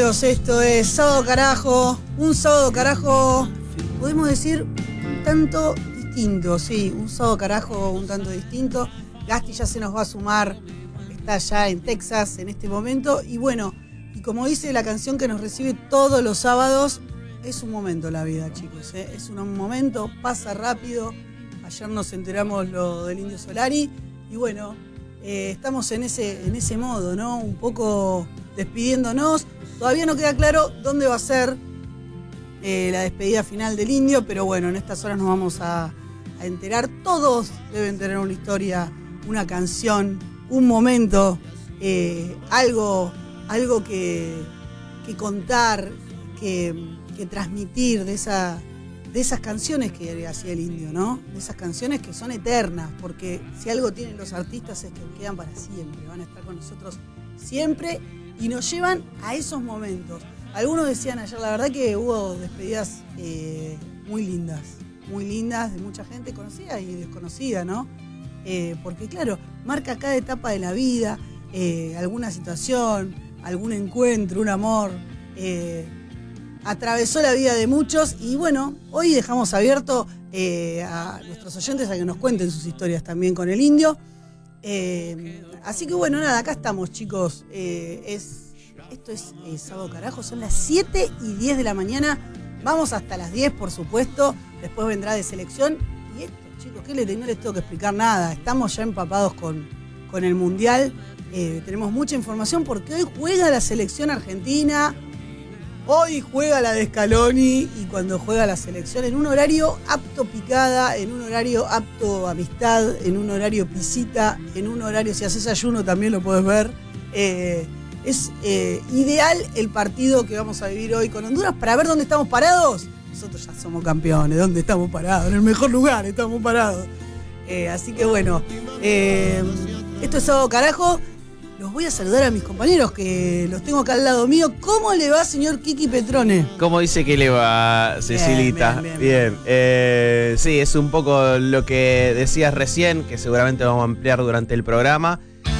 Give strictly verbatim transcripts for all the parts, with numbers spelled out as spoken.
bienvenidos. Esto es Sábado Carajo. Un sábado carajo, podemos decir, un tanto distinto. Sí, un sábado carajo un tanto distinto. Gasti ya se nos va a sumar. Está ya en Texas en este momento. Y bueno, y como dice la canción que nos recibe todos los sábados, es un momento la vida, chicos. ¿eh? Es un momento, pasa rápido. Ayer nos enteramos lo del Indio Solari. Y bueno, eh, estamos en ese, en ese modo, ¿no? Un poco despidiéndonos. Todavía no queda claro dónde va a ser eh, la despedida final del Indio, pero bueno, en estas horas nos vamos a, a enterar. Todos deben tener una historia, una canción, un momento, eh, algo, algo que, que contar, que, que transmitir de, esa, de esas canciones que hacía el Indio, ¿no? De esas canciones que son eternas, porque si algo tienen los artistas es que quedan para siempre, van a estar con nosotros siempre. Y nos llevan a esos momentos. Algunos decían ayer, la verdad que hubo despedidas eh, muy lindas, muy lindas de mucha gente conocida y desconocida, ¿no? Eh, porque claro, marca cada etapa de la vida, eh, alguna situación, algún encuentro, un amor, eh, atravesó la vida de muchos y bueno, hoy dejamos abierto eh, a nuestros oyentes a que nos cuenten sus historias también con el Indio. Eh, así que bueno, nada, acá estamos, chicos. Eh, es, esto es eh, Sábado Carajo, son las siete y diez de la mañana. Vamos hasta las diez, por supuesto. Después vendrá de selección. Y esto, chicos, ¿qué les, no les tengo que explicar nada? Estamos ya empapados con, con el Mundial. Eh, tenemos mucha información porque hoy juega la selección argentina. Hoy juega la de Scaloni y cuando juega la selección en un horario apto picada, en un horario apto amistad, en un horario pisita, en un horario, si haces ayuno también lo puedes ver. Eh, es eh, ideal el partido que vamos a vivir hoy con Honduras para ver dónde estamos parados. Nosotros ya somos campeones, ¿dónde estamos parados? En el mejor lugar estamos parados. Eh, así que bueno, eh, esto es Sábado Carajo. Los voy a saludar a mis compañeros que los tengo acá al lado mío. ¿Cómo le va, señor Kiki Petrone? ¿Cómo dice que le va, Cecilita? Bien, bien, bien, bien. bien. Eh, sí, es un poco lo que decías recién, que seguramente vamos a ampliar durante el programa.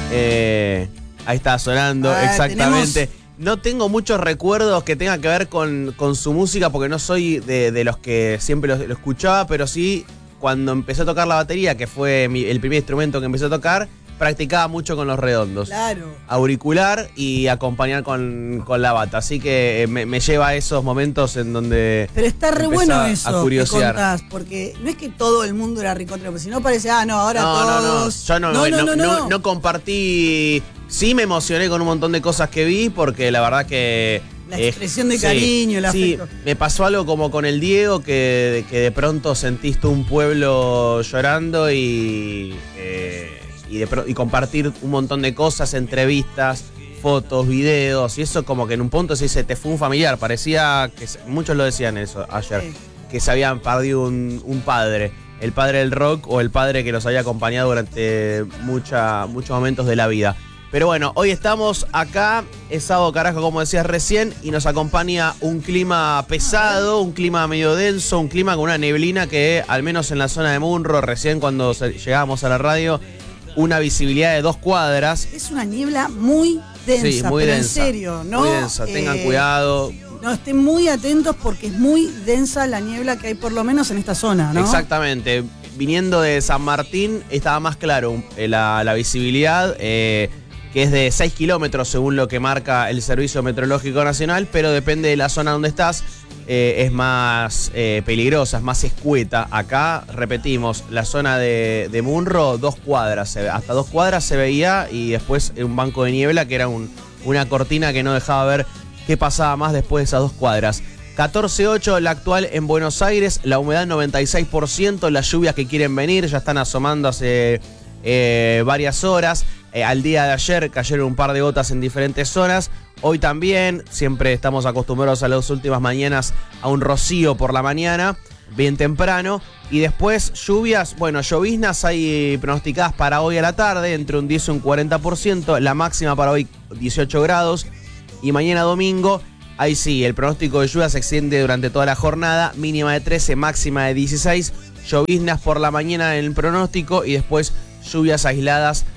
Eh, ahí está sonando, Ah, exactamente. tenemos... No tengo muchos recuerdos que tengan que ver con, con su música, porque no soy de, de los que siempre lo, lo escuchaba, pero sí, cuando empecé a tocar la batería, que fue mi, el primer instrumento que empecé a tocar, practicaba mucho con los redondos. Claro. Auricular y acompañar con, con la bata. Así que me, me lleva a esos momentos en donde. Pero está re bueno eso a curiosear. que contás, porque no es que todo el mundo era ricontra, porque si no parece, ah, no, ahora no, todos. No, no, yo no, no, no, no, no, no, no compartí. Sí me emocioné con un montón de cosas que vi, porque la verdad que. La eh, expresión de sí, cariño, el sí, afecto. me pasó algo como con el Diego, que, que de pronto sentiste un pueblo llorando y. Eh, Y, de, y compartir un montón de cosas, entrevistas, fotos, videos, y eso como que en un punto se dice, te fue un familiar, parecía que muchos lo decían eso ayer, sí, que se habían perdido un, un padre, el padre del rock o el padre que los había acompañado durante mucha, muchos momentos de la vida. Pero bueno, hoy estamos acá, es Sábado Carajo, como decías recién, y nos acompaña un clima pesado, un clima medio denso, un clima con una neblina que, al menos en la zona de Munro, recién cuando llegábamos a la radio, una visibilidad de dos cuadras. Es una niebla muy densa, sí, muy pero densa, en serio, ¿no? Muy densa, eh, tengan cuidado. No, estén muy atentos porque es muy densa la niebla que hay por lo menos en esta zona, ¿no? Exactamente. Viniendo de San Martín estaba más claro eh, la, la visibilidad, eh, que es de seis kilómetros según lo que marca el Servicio Meteorológico Nacional, pero depende de la zona donde estás. Eh, es más eh, peligrosa, es más escueta. Acá, repetimos, la zona de, de Munro, dos cuadras, se ve, hasta dos cuadras se veía, y después un banco de niebla que era un, una cortina que no dejaba ver qué pasaba más después de esas dos cuadras. catorce ocho la actual en Buenos Aires, la humedad noventa y seis por ciento, las lluvias que quieren venir ya están asomando hace eh, varias horas. Eh, al día de ayer cayeron un par de gotas en diferentes zonas. Hoy también, siempre estamos acostumbrados a las últimas mañanas a un rocío por la mañana, bien temprano. Y después lluvias, bueno, lloviznas hay pronosticadas para hoy a la tarde, entre un diez y un cuarenta por ciento. La máxima para hoy dieciocho grados. Y mañana domingo, ahí sí, el pronóstico de lluvia se extiende durante toda la jornada. Mínima de trece, máxima de dieciséis. Lloviznas por la mañana en el pronóstico y después lluvias aisladas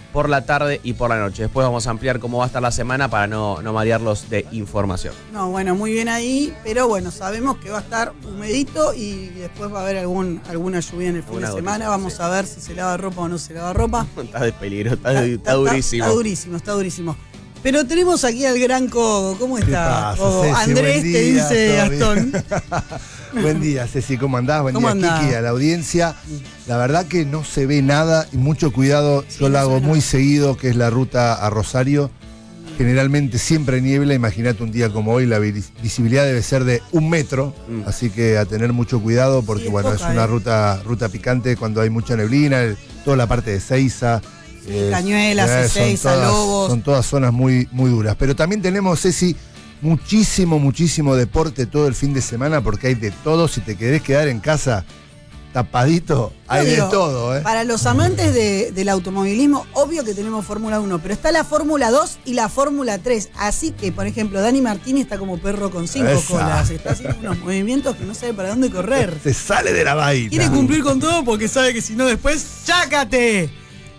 por la tarde y por la noche. Después vamos a ampliar cómo va a estar la semana para no, no marearlos de información. No, bueno, muy bien ahí, pero bueno, sabemos que va a estar humedito y después va a haber algún, alguna lluvia en el fin Una de semana. gotita, Vamos sí. a ver si se lava ropa o no se lava ropa. Está de peligro, está, está, está durísimo. Está, está durísimo, está durísimo. Pero tenemos aquí al gran Cogo. ¿Cómo ¿Qué está? pasa, Cogo? Ceci? Andrés Buen te día, dice ¿todo Gastón. Buen día, Ceci, ¿cómo andás? Buen ¿Cómo día, andás? Kiki, a la audiencia. La verdad que no se ve nada y mucho cuidado. Sí, Yo no la se hago ve muy nada. seguido, que es la ruta a Rosario. Generalmente siempre niebla, imagínate un día como hoy, la vis- visibilidad debe ser de un metro, Mm. así que a tener mucho cuidado porque Sí, es bueno, poca, es una eh. ruta, ruta picante cuando hay mucha neblina, el- toda la parte de Seiza. eh, Cañuelas, eh, son Ezeiza, todas- Lobos. Son todas zonas muy, muy duras. Pero también tenemos, Ceci, muchísimo, muchísimo deporte todo el fin de semana porque hay de todo. Si te querés quedar en casa tapadito, hay Obvio, de todo, ¿eh? Para los amantes de- del automovilismo, obvio que tenemos Fórmula uno, pero está la Fórmula dos y la Fórmula tres. Así que, por ejemplo, Dani Martini está como perro con cinco Esa. colas. Está haciendo unos movimientos que no sabe para dónde correr. Se sale de la vaina. Quiere cumplir con todo porque sabe que si no después, ¡chácate!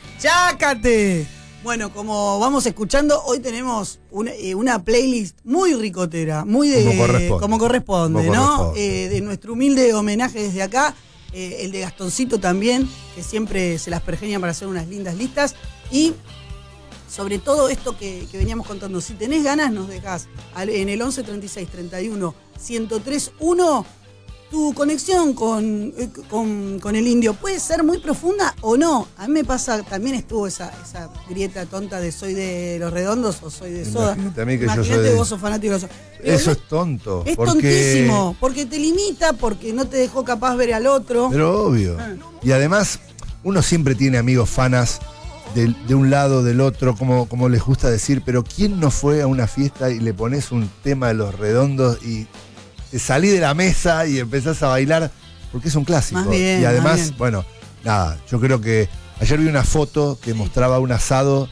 ¡Chácate! Bueno, como vamos escuchando, hoy tenemos una, eh, una playlist muy ricotera, muy de Como corresponde. como corresponde, Como ¿no? corresponde. Eh, de nuestro humilde homenaje desde acá, eh, el de Gastoncito también, que siempre se las pergenia para hacer unas lindas listas. Y sobre todo esto que, que veníamos contando, si tenés ganas, nos dejás al- en el once treinta y seis treinta y uno ciento tres uno. Tu conexión con, eh, con, con el indio puede ser muy profunda o no. A mí me pasa, también estuvo esa, esa grieta tonta de soy de los redondos o soy de soda. Imagínate a mí que yo Imagínate soy de- vos sos fanático de los soda. Pero Eso no- es tonto. es porque... tontísimo, porque te limita, porque no te dejó capaz ver al otro. Pero obvio. Ah. Y además, uno siempre tiene amigos fanas de, de un lado, del otro, como, como les gusta decir, pero ¿quién no fue a una fiesta y le pones un tema de los redondos y te salí de la mesa y empezás a bailar? Porque es un clásico. Más bien, y más además, bien. bueno, nada, yo creo que ayer vi una foto que mostraba un asado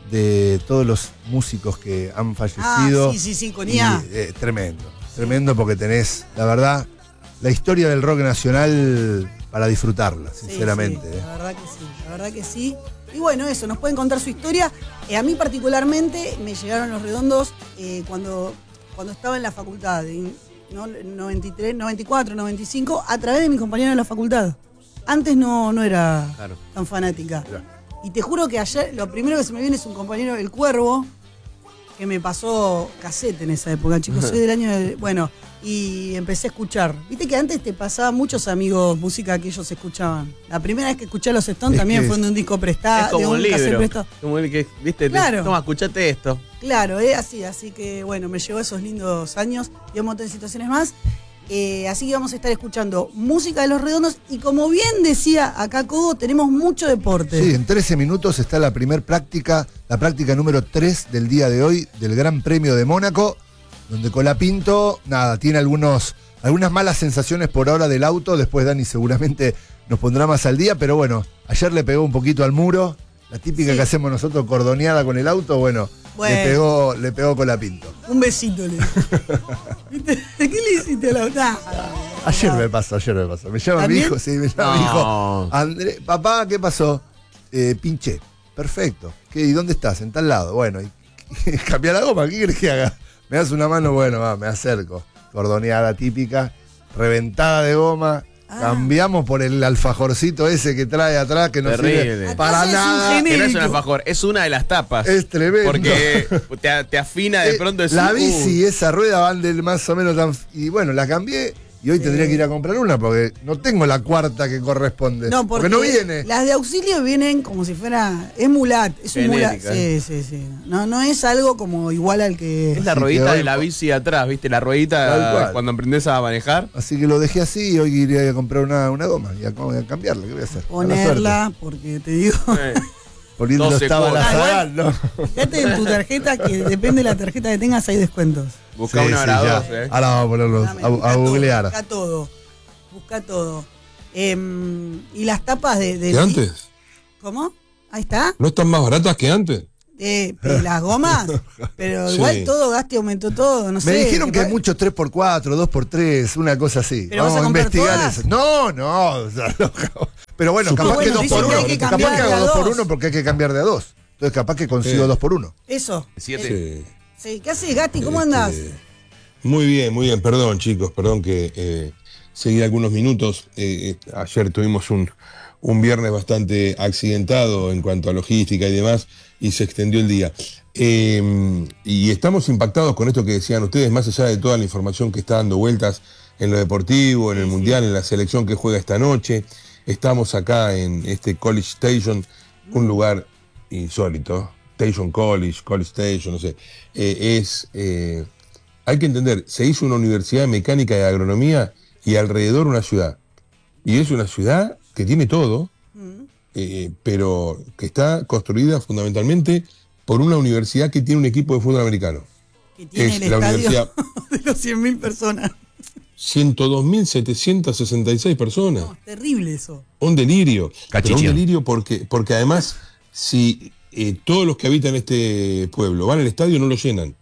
de todos los músicos que han Ah, fallecido. sí, sí, sí, con Y, I A. eh, tremendo, tremendo porque tenés, la verdad, la historia del rock nacional para disfrutarla, Sí, sinceramente. sí, eh. la verdad que sí, la verdad que sí. Y bueno, eso, nos pueden contar su historia. Eh, a mí particularmente me llegaron los redondos eh, cuando, cuando estaba en la facultad, en, ¿no? noventa y tres, noventa y cuatro, noventa y cinco, a través de mis compañeros de la facultad. Antes no, no era Claro. tan fanática. Mirá. Y te juro que ayer, lo primero que se me viene es un compañero del Cuervo, que me pasó cassette en esa época, chicos. Soy del año de, bueno, y empecé a escuchar. Viste que antes te pasaba muchos amigos música que ellos escuchaban. La primera vez que escuché a los Stones Es también que fue es- de un disco prestado, Es de como un un cassette libro. prestado. Como el que, viste, te- Claro. toma, escuchate esto. Claro, es así, así que bueno, me llevó esos lindos años y un montón de situaciones más. Eh, así que vamos a estar escuchando música de los redondos y como bien decía acá Cogo, tenemos mucho deporte. Sí, en trece minutos está la primer práctica, la práctica número tres del día de hoy del Gran Premio de Mónaco, donde Colapinto, nada, tiene algunos, algunas malas sensaciones por ahora del auto, después Dani seguramente nos pondrá más al día, pero bueno, ayer le pegó un poquito al muro, la típica Sí. que hacemos nosotros cordoneada con el auto, bueno, Bueno. le pegó, le pegó Colapinto. Un besito le ¿Viste? ¿Qué le hiciste a la otra? Ayer me pasó, ayer me pasó. Me llama mi ¿También? hijo, sí, me llama No. mi hijo. André, papá, ¿qué pasó? Eh, pinché. Perfecto. ¿Qué, ¿Y dónde estás? En tal lado. Bueno, y, cambia la goma, ¿qué querés que haga? Me das una mano, bueno, va, me acerco. Cordoneada típica, reventada de goma. Ah. Cambiamos por el alfajorcito ese que trae atrás, que no Terrible. sirve para Entonces es un nada. genio. Que no es un Genérico. alfajor, es una de las tapas. Es tremendo. Porque te, te afina de Eh, pronto decir, la "Uh". bici y esa rueda van del más o menos tan. Y bueno, la cambié y hoy tendría que ir a comprar una porque no tengo la cuarta que corresponde. No, porque, no viene. las de auxilio vienen como si fuera. Es mulat, es un mulat. Genética, Sí, eh. sí, sí. No, no es algo como igual al que. Es la Así ruedita que hoy- de la bici atrás, ¿viste? La Tal ruedita cual. cuando aprendes a manejar. Así que lo dejé así y hoy iré a comprar una, una goma y a, a cambiarla. ¿Qué voy a hacer? A la Ponerla, porque te digo. Eh, suerte. Poniendo doce estaba la cuotas. Zagal, ¿no? Fíjate en tu tarjeta, que depende de la tarjeta que tengas, hay descuentos. Busca Sí, una sí, hora ya. dos, eh. Ahora vamos a ponerlos Dame, a, busca a todo, googlear. Busca todo. Busca todo. Em, y las tapas de. de ¿Que antes? ¿Cómo? Ahí está. ¿No están más baratas que antes? Eh, pero las gomas. Pero Sí. igual todo gaste aumentó todo. No sé. Me dijeron que pa- hay muchos tres por cuatro, dos por tres, una cosa así. ¿Pero vas a Vamos a comprar investigar todas? eso. No, no. O sea, no. Pero bueno, Supongo. capaz que Bueno, dos dicen por que uno. hay que Capaz cambiar que de hago a dos por dos. uno porque hay que cambiar de a dos. Entonces capaz que consigo Eh. dos por uno. Eso. Siete. Sí. Sí, ¿qué haces, Gasti? ¿Cómo Este, andás? Muy bien, muy bien. Perdón, chicos, perdón que eh, seguí algunos minutos. Eh, eh, ayer tuvimos un, un viernes bastante accidentado en cuanto a logística y demás, y se extendió el día. Eh, y estamos impactados con esto que decían ustedes, más allá de toda la información que está dando vueltas en lo deportivo, en el Sí, sí. Mundial, en la selección que juega esta noche. Estamos acá en este College Station, un lugar insólito. Station College, College Station, no sé. Eh, es... Eh, Hay que entender, se hizo una universidad de mecánica y de agronomía y alrededor una ciudad. Y es una ciudad que tiene todo, eh, pero que está construida fundamentalmente por una universidad que tiene un equipo de fútbol americano. Que tiene es el la estadio universidad. de los cien mil personas. ciento dos mil setecientas sesenta y seis personas. No, terrible eso. Un delirio. Pero un Cachichón. delirio porque, porque además, si eh, todos los que habitan este pueblo van al estadio, no lo llenan.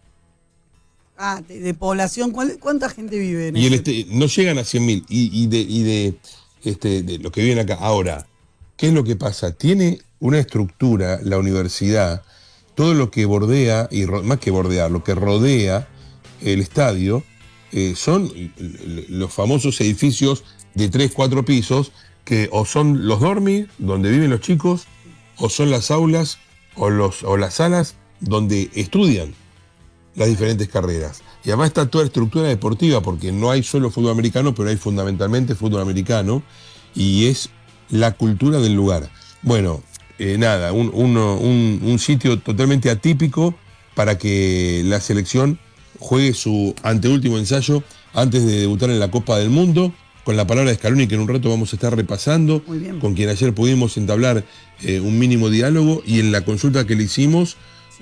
Ah, de, de población, ¿cuál- ¿cuánta gente vive en Y el ese? este, no llegan a cien mil. Y, y de, y de, este, de los que viven acá. Ahora, ¿qué es lo que pasa? Tiene una estructura, la universidad, todo lo que bordea, y ro- más que bordear, lo que rodea el estadio, eh, son l- los famosos edificios de tres, cuatro pisos, que o son los dormis, donde viven los chicos, o son las aulas, o, los, o las salas donde estudian las diferentes carreras. Y además está toda la estructura deportiva, porque no hay solo fútbol americano, pero hay fundamentalmente fútbol americano, y es la cultura del lugar. Bueno, eh, nada, un, uno- un- un sitio totalmente atípico para que la selección juegue su anteúltimo ensayo antes de debutar en la Copa del Mundo, con la palabra de Scaloni, que en un rato vamos a estar repasando, Muy bien. con quien ayer pudimos entablar eh, un mínimo diálogo, y en la consulta que le hicimos,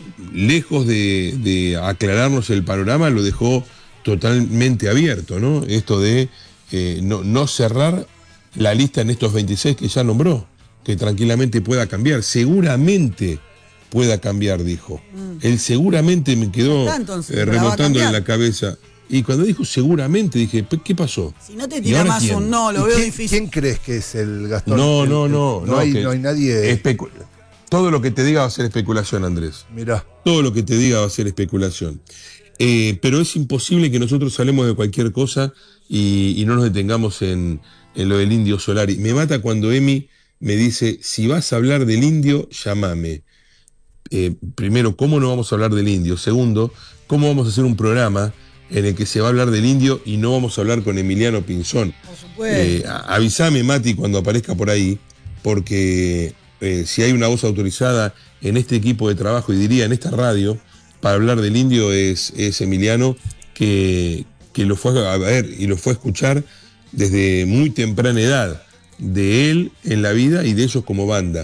lejos de, de aclararnos el panorama, lo dejó totalmente abierto, ¿no? Esto de eh, no, no cerrar la lista en estos veintiséis que ya nombró, que tranquilamente pueda cambiar, seguramente pueda cambiar, dijo. Él seguramente me quedó Está, entonces, eh, pero la va a rebotando en cambiar. la cabeza. Y cuando dijo seguramente, dije, "¿Pe- ¿qué pasó? Si no te ¿Y tira ahora más quién? un no, lo ¿Y veo quién, difícil. quién crees que es el Gastón? No, El- no, el- no. No, hay, que- no hay nadie. especu- Todo lo que te diga va a ser especulación, Andrés. Mirá. Todo lo que te diga va a ser especulación. Eh, pero es imposible que nosotros salemos de cualquier cosa y, y no nos detengamos en, en lo del Indio Solari. Me mata cuando Emi me dice, si vas a hablar del indio, llámame. Eh, primero, ¿cómo no vamos a hablar del indio? Segundo, ¿cómo vamos a hacer un programa en el que se va a hablar del indio y no vamos a hablar con Emiliano Pinzón? Por supuesto. Eh, a- avísame, Mati, cuando aparezca por ahí, porque eh, si hay una voz autorizada en este equipo de trabajo, y diría en esta radio, para hablar del indio es, es Emiliano, que, que lo fue a ver y lo fue a escuchar desde muy temprana edad, de él en la vida y de ellos como banda.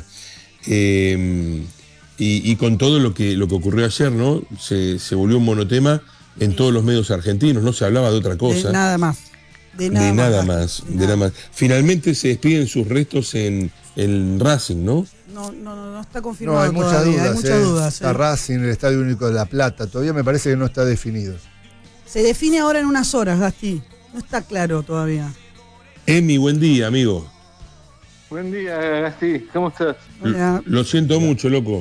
Eh, y, y con todo lo que, lo que ocurrió ayer, ¿no? Se, se volvió un monotema en todos los medios argentinos, no se hablaba de otra De cosa. nada más. De nada, De nada Gasti, más, de de nada más. Finalmente se despiden sus restos en, en Racing, ¿no? No, no, no, no está No, confirmado hay muchas todavía. dudas. hay muchas eh. dudas. Está eh. Racing, el Estadio Único de La Plata. Todavía me parece que no está definido. Se define ahora en unas horas, Gasti. No está claro todavía. Emi, buen día, amigo. Buen día, Gasti. ¿Cómo estás? Hola. Lo siento mucho, loco.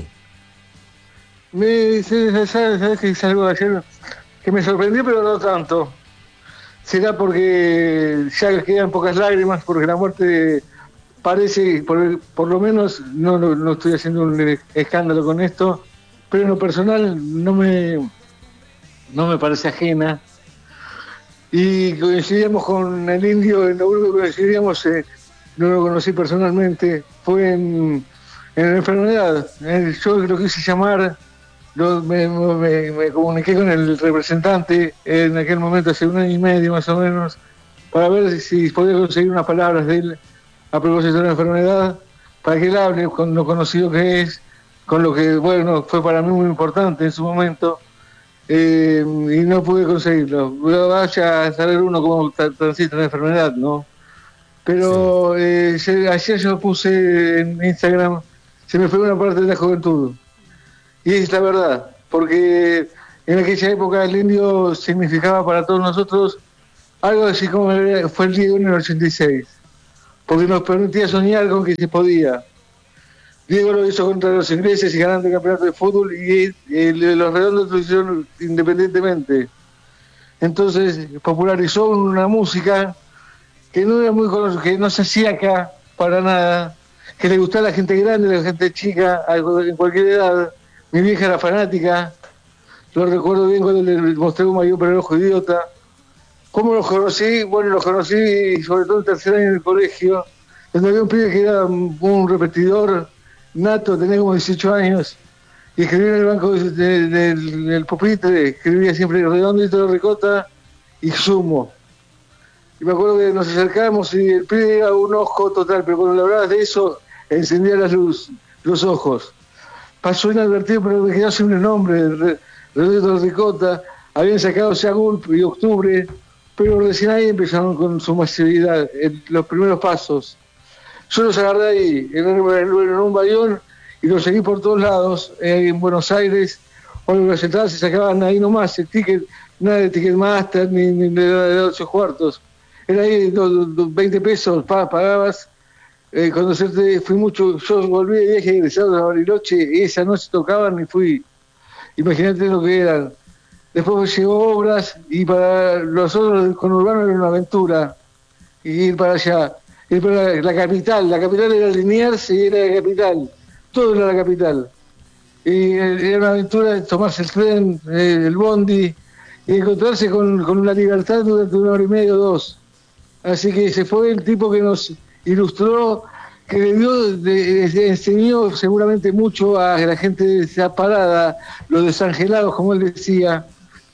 Me, sabes, sabes que hice algo ayer que me sorprendió, pero no tanto. Será porque ya quedan pocas lágrimas, porque la muerte parece, por, por lo menos, no, no, no estoy haciendo un escándalo con esto, pero en lo personal no me, no me parece ajena. Y coincidíamos con el indio, en lo único que coincidíamos, eh, no lo conocí personalmente, fue en, en la enfermedad. Eh, Yo lo quise llamar, lo- me, me- me comuniqué con el representante en aquel momento, hace un año y medio más o menos, para ver si, si podía conseguir unas palabras de él a propósito de la enfermedad, para que él hable con lo conocido que es, con lo que, bueno, fue para mí muy importante en su momento. Eh, y no pude conseguirlo. Vaya a saber uno cómo tra- transita la enfermedad, ¿no? Pero eh, se- ayer yo puse en Instagram, se me fue una parte de la juventud. Y es la verdad, porque en aquella época el indio significaba para todos nosotros algo así como era- fue el Diego en el ochenta y seis, porque nos permitía soñar con que se podía. Diego lo hizo contra los ingleses y ganando el campeonato de fútbol, y, y los Redondos lo hicieron independientemente. Entonces popularizó una música que no era muy conocida, que no se hacía acá para nada, que le gustaba a la gente grande, a la gente chica, en cualquier edad. Mi vieja era fanática, lo recuerdo bien cuando le mostré un mayor para el ojo idiota. ¿Cómo los conocí? Bueno, los conocí sobre todo en tercer año en el colegio, donde había un pibe que era un repetidor nato, tenía como dieciocho años, y escribía en el banco de, de, de, del pupitre, escribía siempre Redondito de Ricota y Sumo. Y me acuerdo que nos acercamos y el pibe era un ojo total, pero cuando le hablabas de eso, encendía la luz, los ojos. Pasó inadvertido, pero me quedó siempre el nombre, Redondito de Ricota. Habían sacado Sagulp y Octubre, pero recién ahí empezaron con su masividad, en los primeros pasos. Yo los agarré ahí, en un, en un bayón, y los seguí por todos lados, eh, en Buenos Aires, cuando las entradas se sacaban ahí nomás, el ticket, nada de Ticketmaster, ni, ni de ocho cuartos. Era ahí do, do, veinte pesos, pagabas. Eh, cuando se, fui mucho, yo volví de viaje egresado a Bariloche, y esa noche tocaban y fui. Imagínate lo que eran. Después llegó Obras, y para nosotros con Urbano era una aventura, y ir para allá. Ir para la, la capital, la capital era Liniers y era la capital, todo era la capital. Y era una aventura tomarse el tren, eh, el bondi, y encontrarse con, con una libertad durante una hora y media o dos. Así que se fue el tipo que nos ilustró, que le dio, de, de, enseñó seguramente mucho a la gente de esa parada, los desangelados, como él decía,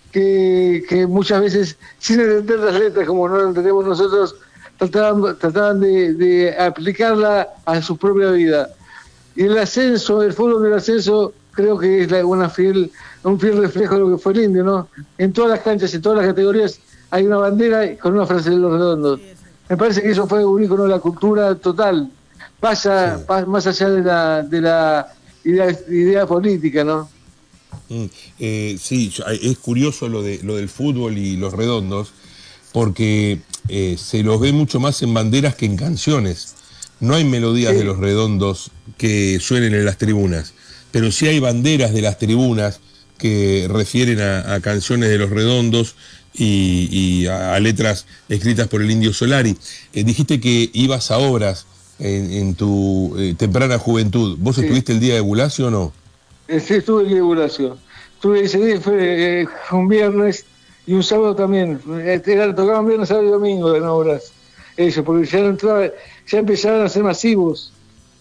que, que muchas veces, sin entender las letras como no las entendemos nosotros, trataban, trataban de, de aplicarla a su propia vida. Y el ascenso, el fútbol del ascenso, creo que es la, una fiel, un fiel reflejo de lo que fue el Indio, ¿no? En todas las canchas, en todas las categorías, hay una bandera con una frase de los Redondos. Me parece que eso fue un ícono de la cultura total, pasa, sí. pa, más allá de la, de la idea, idea política, ¿no? Mm, eh, sí, es curioso lo, de, lo del fútbol y los Redondos, porque eh, se los ve mucho más en banderas que en canciones. No hay melodías sí. de los Redondos que suenen en las tribunas, pero sí hay banderas de las tribunas que refieren a, a canciones de los Redondos y, y a, a letras escritas por el Indio Solari. Eh, dijiste que ibas a Obras en, en tu eh, temprana juventud. ¿Vos sí. estuviste el día de Bulacio o no? Sí, estuve el día de Bulacio. Estuve ese día, fue eh, un viernes y un sábado también. Era, tocaban viernes, sábado y domingo en Obras. Eso, porque ya, no entraba, ya empezaron a ser masivos.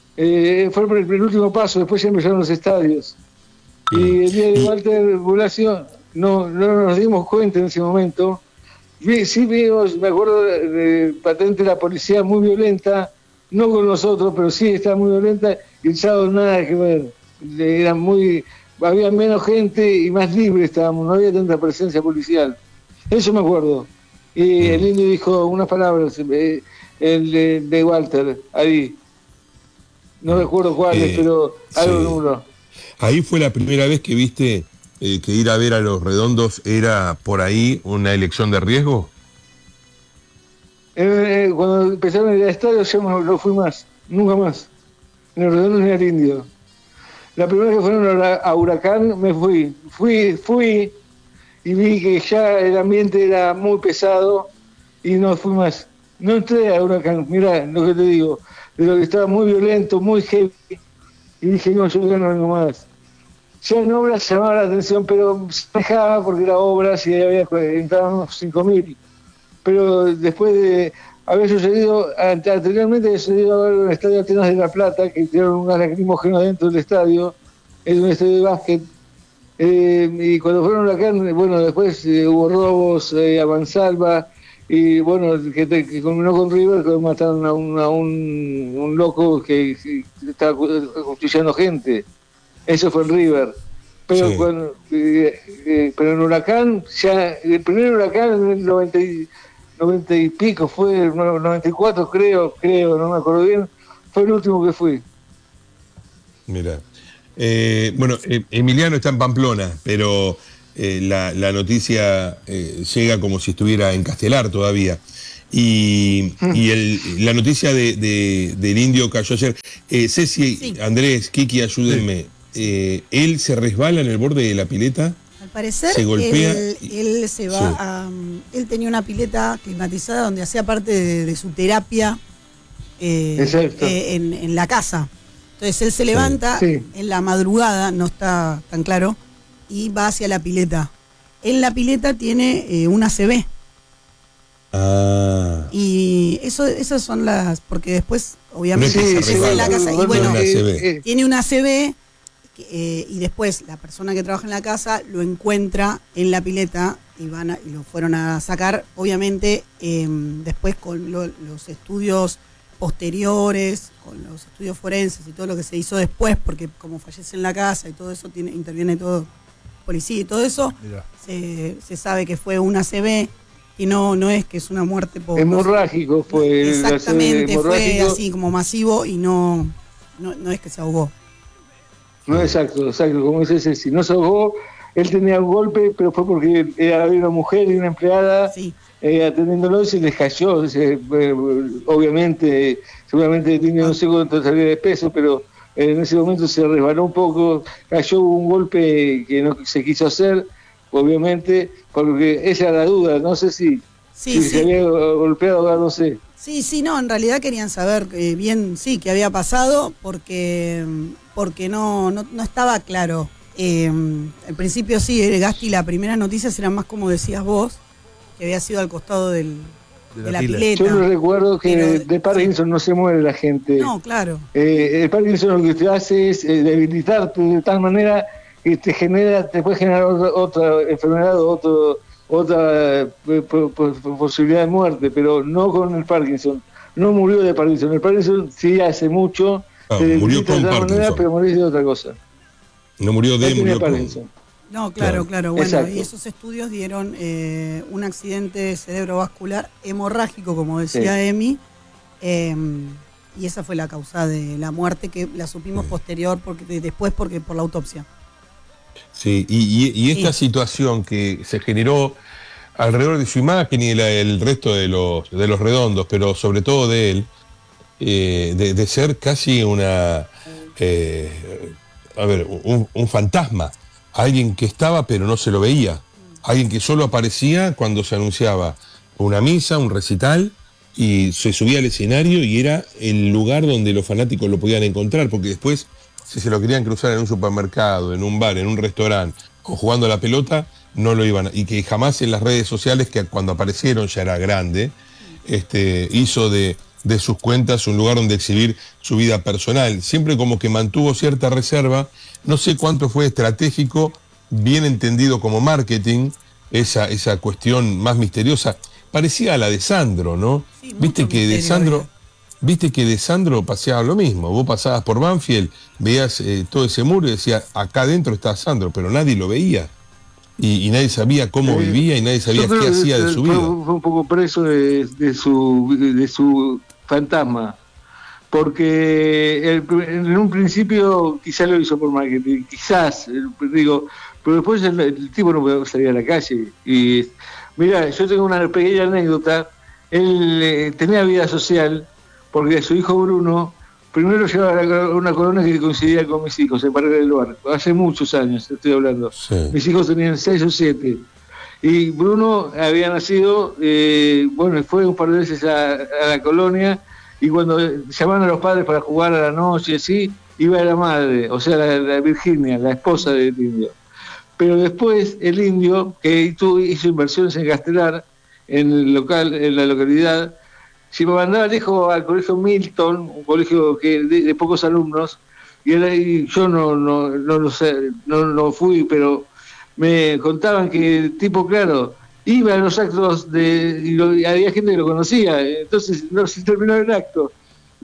Eh, fue el, el último paso, después ya empezaron los estadios. Y el día de Walter Bulacio no, no nos dimos cuenta en ese momento. Sí vimos, me acuerdo de, de patente la policía muy violenta, no con nosotros, pero sí estaba muy violenta, y el sábado nada que ver. Era muy, había menos gente y más libre estábamos, no había tanta presencia policial. Eso me acuerdo. Y el Indio dijo unas palabras, eh, el de, de Walter, ahí. No recuerdo cuáles, eh, pero algo sí. número. Ahí fue la primera vez que viste eh, que ir a ver a los Redondos era por ahí una elección de riesgo. Eh, eh, cuando empezaron a ir al estadio yo no, no fui más, nunca más. Ni los Redondos ni al Indio. La primera vez que fueron a, a Huracán me fui, fui, fui y vi que ya el ambiente era muy pesado y no fui más. No entré a Huracán, mirá lo que te digo, de lo que estaba muy violento, muy heavy, y dije, no, yo ya no vengo más. Ya en Obras llamaba la atención, pero se dejaba porque era Obras y había entraban unos cinco mil. Pero después de haber sucedido, anteriormente había sucedido a ver un estadio de Atenas de La Plata, que tiraron un gas lacrimógeno dentro del estadio, es un estadio de básquet. Eh, y cuando fueron a Huracán, bueno, después eh, hubo robos eh, a mansalva, y bueno, que, te, que culminó con River, que mataron a un, a un, un loco que, que estaba construyendo gente. Eso fue en River. Pero, sí. cuando, eh, eh, pero en Huracán, ya el primer Huracán en el noventa y, noventa y pico, fue el noventa y cuatro creo, creo, no me acuerdo bien, fue el último que fui. Mira. Eh, bueno, eh, Emiliano está en Pamplona, pero eh, la, la noticia eh, llega como si estuviera en Castelar todavía. Y, y el, la noticia de, de, del indio cayó ayer. Eh, Ceci, Sí. Andrés, Kiki, ayúdenme. Eh, ¿Él se resbala en el borde de la pileta? Al parecer, Se golpea él, y- él se va Sí. a. Él tenía una pileta climatizada donde hacía parte de, de su terapia eh, Exacto. eh, en, en la casa. Entonces él se levanta Sí. en la madrugada, no está tan claro, y va hacia la pileta. En la pileta tiene eh, una A C V. Ah. Y eso, esas son las. Porque después, obviamente, No es que se se en la resbala. casa. Y bueno, bueno, Una A C V. eh, eh, tiene una A C V eh, y después la persona que trabaja en la casa lo encuentra en la pileta y van a- y lo fueron a sacar. Obviamente, eh, después con lo- los estudios posteriores, con los estudios forenses y todo lo que se hizo después, porque como fallece en la casa y todo eso, tiene, interviene todo, policía y todo eso, Mirá. se, se sabe que fue una A C V y no, no es que es una muerte por... hemorrágico fue. el Exactamente, fue hemorrágico. así como masivo y no, no, no es que se ahogó. No, exacto, exacto, como dice Ceci, no se ahogó, él tenía un golpe, pero fue porque era, había una mujer y una empleada Sí, eh, atendiéndolo y se les cayó, se- eh, obviamente, seguramente tenía no sé cuánto salía de peso, pero en ese momento se resbaló un poco, cayó hubo un golpe que no se quiso hacer, obviamente, porque esa era la duda, no sé si, sí, si sí. se había golpeado, no sé. Sí, sí, no, en realidad querían saber eh, bien, sí, qué había pasado, porque, porque no, no, no estaba claro. Eh, al principio sí, eh, Gasti, las primeras noticias eran más como decías vos, que había sido al costado del, De de la la, pila. pileta. Yo no recuerdo que Pero- de Parkinson no se muere la gente. No, claro. Eh, el Parkinson lo que te hace es eh, debilitarte de tal manera que te genera, te puede generar otra, otra enfermedad o otro, otra eh, po- po- po- posibilidad de muerte, pero no con el Parkinson. No murió de Parkinson. El Parkinson sí hace mucho, Ah, te murió debilita con de tal manera, Parkinson. pero morís de otra cosa. No murió de, Él tenía murió con... Parkinson. No, claro, Claro. claro. Bueno, Exacto. y esos estudios dieron eh, un accidente cerebrovascular hemorrágico, como decía Sí. Emi, eh, y esa fue la causa de la muerte que la supimos posterior, porque de- después porque por la autopsia. Sí, y, y- y esta Sí. situación que se generó alrededor de su imagen y la- el resto de los, de los redondos, pero sobre todo de él, eh, de, de ser casi una, eh, a ver, un, un fantasma, alguien que estaba pero no se lo veía, alguien que solo aparecía cuando se anunciaba una misa, un recital, y se subía al escenario y era el lugar donde los fanáticos lo podían encontrar, porque después, si se lo querían cruzar en un supermercado, en un bar, en un restaurante, o jugando a la pelota, no lo iban, y que jamás en las redes sociales, que cuando aparecieron ya era grande, este, hizo de, de sus cuentas un lugar donde exhibir su vida personal. Siempre como que mantuvo cierta reserva, no sé cuánto fue estratégico, bien entendido como marketing, esa, esa cuestión más misteriosa. Parecía a la de Sandro, ¿no? Sí, Viste mucho que de misterio Sandro, había. viste que de Sandro paseaba lo mismo. Vos pasabas por Banfield, veías eh, todo ese muro y decías, acá adentro está Sandro, pero nadie lo veía. Y, y nadie sabía cómo Eh, vivía y nadie sabía Yo creo qué que hacía de su fue, vida. fue un poco preso de, de su, de su fantasma. Porque el- en un principio quizás lo hizo por marketing, quizás, eh, digo, pero después el, el tipo no podía salir a la calle. Y mira, yo tengo una pequeña anécdota. Él eh, tenía vida social porque su hijo Bruno primero llevaba la- una corona que coincidía con mis hijos en Parque del Barrio. Hace muchos años estoy hablando. Sí. Mis hijos tenían seis o siete. Y Bruno había nacido, eh, bueno, fue un par de veces a, a la colonia, y cuando llamaban a los padres para jugar a la noche, así, iba la madre, o sea, la, la Virginia, la esposa del indio. Pero después el indio, que hizo, hizo inversiones en Castelar, en el local, en la localidad, se me mandaba al hijo al colegio Milton, un colegio que de, de pocos alumnos, y, era, y yo no, no, no lo sé, no, no fui, pero me contaban que el tipo, claro, iba a los actos de, y, lo, y había gente que lo conocía, entonces no se terminó el acto.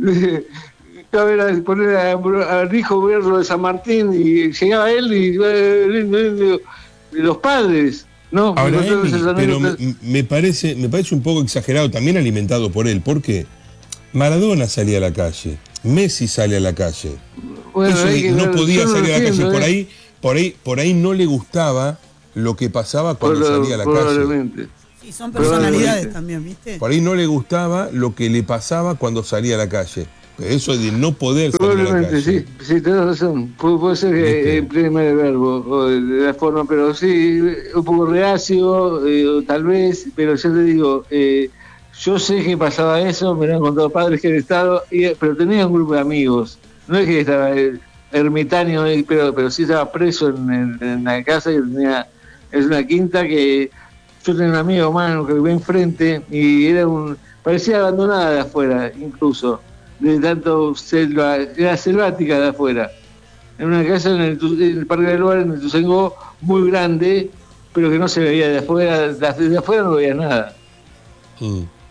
A ver, a poner a- al hijo verlo de San Martín y llegaba él y, eh, y los padres, ¿no? Ahora, Me contaron Emi, esas pero anécdotas. me, me parece, me parece un poco exagerado, también alimentado por él, porque Maradona salía a la calle, Messi sale a la calle. Bueno, Eso hay que no ver, podía yo no salir a la calle, entiendo, por ¿eh? ahí, por ahí, por ahí no le gustaba lo que pasaba cuando Proba- salía a la calle. Probablemente. Y son personalidades Pero, también, ¿viste? Por ahí no le gustaba lo que le pasaba cuando salía a la calle. Eso de no poder salir a la Probablemente, calle. sí, sí, tenés razón. Pu puede ser que imprime el verbo o de, de la forma, pero sí, un poco reacio, eh, tal vez, pero yo te digo, eh, yo sé que pasaba eso, me lo han contado padres que han estado, y, pero tenía un grupo de amigos. No es que estaba eh, ermitaño, eh, pero, pero sí estaba preso en, en, en la casa que tenía, es una quinta que yo tenía un amigo humano que vivía enfrente y era un, parecía abandonada de afuera, incluso. De tanto selva, era selvática de afuera. En una casa en el, en el Parque del Lugar, en el Ituzaingó, muy grande, pero que no se veía de afuera, desde afuera no veía nada. Mm.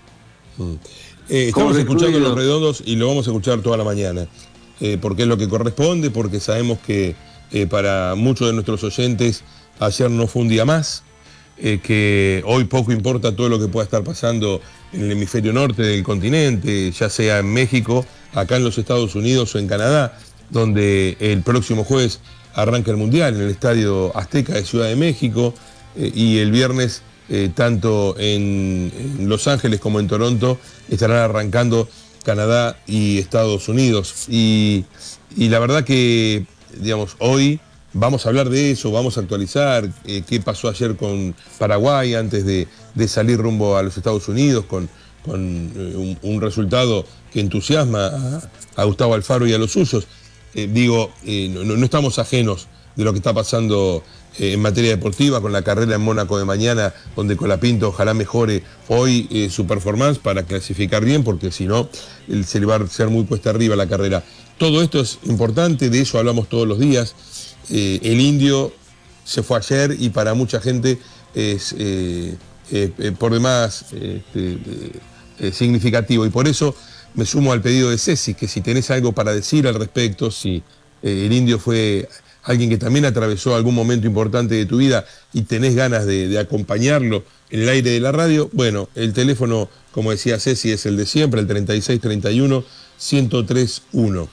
Mm. Eh, estamos escuchando Los Redondos y lo vamos a escuchar toda la mañana, eh, porque es lo que corresponde, porque sabemos que eh, para muchos de nuestros oyentes ayer no fue un día más, eh, que hoy poco importa todo lo que pueda estar pasando en el hemisferio norte del continente, ya sea en México, acá en los Estados Unidos o en Canadá, donde el próximo jueves arranca el Mundial en el Estadio Azteca de Ciudad de México, eh, y el viernes eh, tanto en, en Los Ángeles como en Toronto estarán arrancando Canadá y Estados Unidos. Y, y la verdad que, digamos, hoy vamos a hablar de eso, vamos a actualizar eh, qué pasó ayer con Paraguay antes de, de salir rumbo a los Estados Unidos con, con eh, un, un resultado que entusiasma a, a Gustavo Alfaro y a los suyos. Eh, digo, eh, no, no estamos ajenos de lo que está pasando eh, en materia deportiva con la carrera en Mónaco de mañana, donde Colapinto ojalá mejore hoy eh, su performance para clasificar bien, porque si no, él se le va a ser muy cuesta arriba la carrera. Todo esto es importante, de eso hablamos todos los días. Eh, el indio se fue ayer y para mucha gente es eh, eh, eh, por demás eh, eh, eh, significativo, y por eso me sumo al pedido de Ceci, que si tenés algo para decir al respecto, si eh, el indio fue alguien que también atravesó algún momento importante de tu vida y tenés ganas de, de acompañarlo en el aire de la radio, bueno, el teléfono, como decía Ceci, es el de siempre, el treinta y seis treinta y uno ciento tres uno.